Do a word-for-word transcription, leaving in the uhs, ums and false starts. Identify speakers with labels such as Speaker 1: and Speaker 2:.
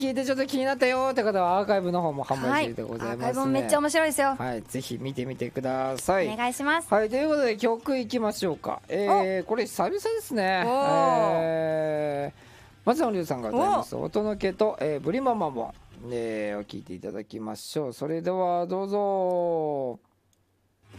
Speaker 1: 聞いてちょっと気になったよって方はアーカイブの方も販売中でございます、ね、はい、アーカイブも
Speaker 2: めっちゃ面白いですよ。
Speaker 1: はい、ぜひ見てみてください。
Speaker 2: お願いします。
Speaker 1: はい、ということで曲いきましょうか。えー、これ久々ですね。えー、松野龍さんが歌います音の毛と、えー、ブリママも、えー、を聴いていただきましょう。それではどうぞ。